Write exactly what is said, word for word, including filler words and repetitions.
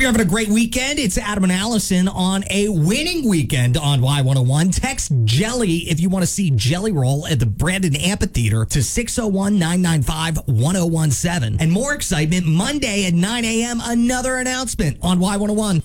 you're having a great weekend. It's Adam and Allison on a winning weekend on Y one oh one. Text Jelly if you want to see Jelly Roll at the Brandon Amphitheater to six oh one, nine nine five, one oh one seven. And more excitement Monday at nine a.m. Another announcement on Y one oh one.